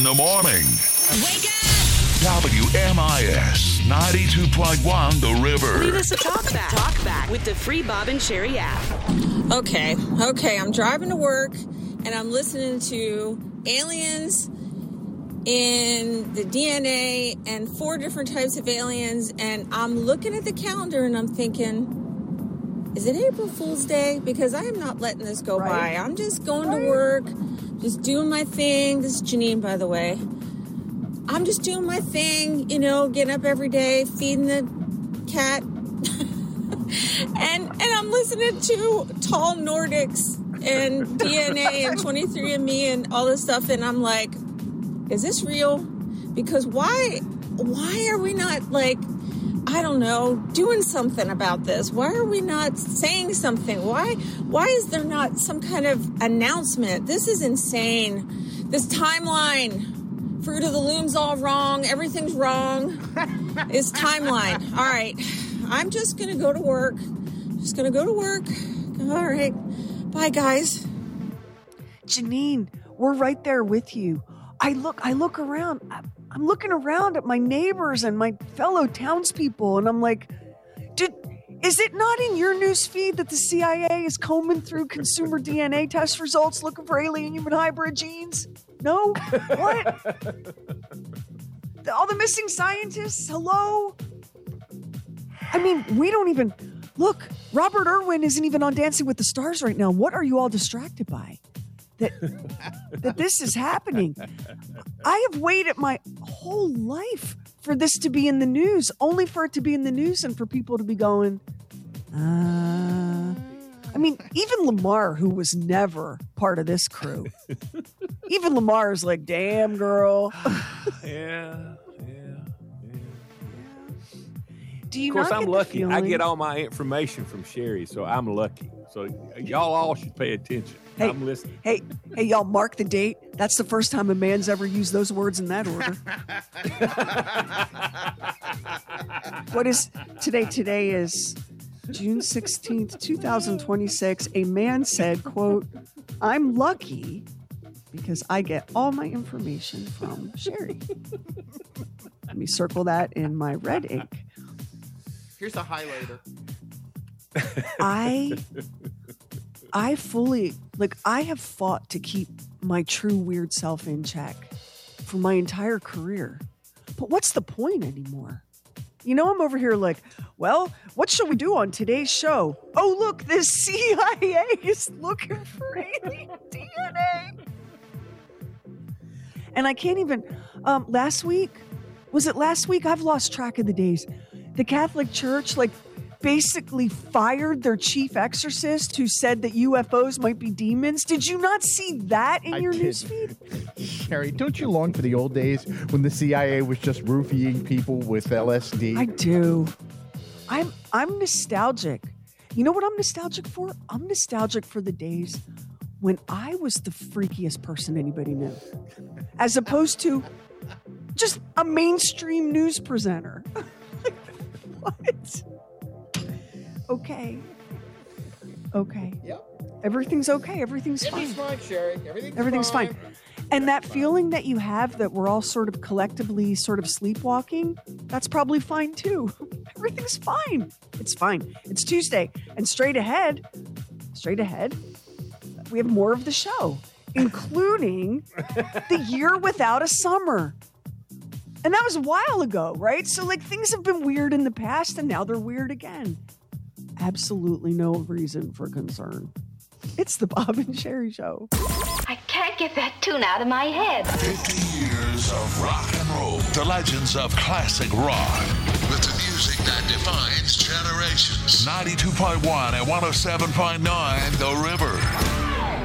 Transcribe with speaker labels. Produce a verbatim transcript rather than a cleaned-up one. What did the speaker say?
Speaker 1: in the morning.
Speaker 2: Wake up!
Speaker 1: W M I S ninety-two point one The River.
Speaker 2: Leave us a talk back. Talk back with the free Bob and Sherry app.
Speaker 3: Okay, okay, I'm driving to work and I'm listening to aliens in the D N A and four different types of aliens, and I'm looking at the calendar and I'm thinking, is it April Fool's Day? Because I am not letting this go
Speaker 4: Right.
Speaker 3: by. I'm just going
Speaker 4: Right.
Speaker 3: to work, just doing my thing. This is Janine, by the way. I'm just doing my thing, you know, getting up every day, feeding the cat. and and I'm listening to Tall Nordics and D N A and twenty-three and me and all this stuff, and I'm like, is this real? Because why why are we not, like, I don't know, doing something about this? Why are we not saying something? Why why is there not some kind of announcement? This is insane. This timeline. Fruit of the Loom's all wrong. Everything's wrong. It's timeline. All right. I'm just going to go to work. Just going to go to work. All right. Bye, guys.
Speaker 4: Janine, we're right there with you. I look, I look around. I'm looking around at my neighbors and my fellow townspeople, and I'm like, did is it not in your news feed that the C I A is combing through consumer D N A test results looking for alien human hybrid genes? No? What? All the missing scientists? Hello? I mean, we don't even... Look, Robert Irwin isn't even on Dancing with the Stars right now. What are you all distracted by? That, that this is happening. I have waited my whole life for this to be in the news, only for it to be in the news and for people to be going, uh... I mean, even Lamar, who was never part of this crew, even Lamar is like, damn, girl.
Speaker 5: yeah, yeah, yeah.
Speaker 4: Do you
Speaker 5: Of course,
Speaker 4: not
Speaker 5: I'm
Speaker 4: get the
Speaker 5: lucky. I
Speaker 4: feeling-
Speaker 5: get all my information from Sherry, so I'm lucky. So y'all all should pay attention.
Speaker 4: Hey,
Speaker 5: I'm listening.
Speaker 4: Hey, hey, y'all, mark the date. That's the first time a man's ever used those words in that order. What is today? Today is June sixteenth, twenty twenty-six. A man said, quote, I'm lucky because I get all my information from Sherry. Let me circle that in my red ink.
Speaker 6: Here's a highlighter.
Speaker 4: I I fully, like, I have fought to keep my true weird self in check for my entire career. But what's the point anymore? You know, I'm over here like, well, what shall we do on today's show? Oh, look, the C I A is looking for alien D N A. And I can't even, um, last week, was it last week? I've lost track of the days. The Catholic Church, like, basically fired their chief exorcist who said that U F Os might be demons. Did you not see that in
Speaker 7: I
Speaker 4: your
Speaker 7: did.
Speaker 4: newsfeed?
Speaker 7: Sherry, don't you long for the old days when the C I A was just roofying people with L S D?
Speaker 4: I do. I'm I'm nostalgic. You know what I'm nostalgic for? I'm nostalgic for the days when I was the freakiest person anybody knew, as opposed to just a mainstream news presenter. What? Okay. Okay.
Speaker 6: Yep.
Speaker 4: Everything's okay. Everything's fine.
Speaker 6: Everything's fine, Sherry. Everything's,
Speaker 4: Everything's fine. And that feeling that you have that we're all sort of collectively sort of sleepwalking, that's probably fine too. Everything's fine. It's fine. It's Tuesday. And straight ahead, straight ahead, we have more of the show, including the year without a summer. And that was a while ago, right? So, like, things have been weird in the past and now they're weird again. Absolutely no reason for concern. It's the Bob and Sherry Show.
Speaker 8: I can't get that tune out of my head.
Speaker 1: fifty years of rock and roll. The legends of classic rock. With the music that defines generations. ninety-two point one and one oh seven point nine The River.